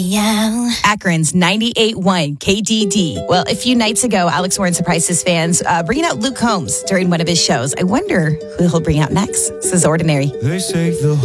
Yeah. Akron's 98.1 KDD. Well, a few nights ago, Alex Warren surprised his fans bringing out Luke Combs during one of his shows. I wonder who he'll bring out next. This is Ordinary. They say the